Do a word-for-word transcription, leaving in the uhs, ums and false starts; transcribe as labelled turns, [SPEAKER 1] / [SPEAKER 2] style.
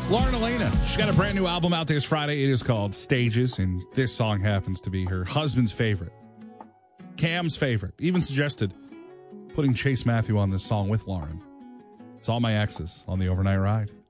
[SPEAKER 1] Lauren Elena, she's got a brand new album out this Friday. It is called Stages, and this song happens to be her husband's favorite. Cam's favorite. Even suggested putting Chase Matthew on this song with Lauren. It's All My Exes on the Overnight Ride.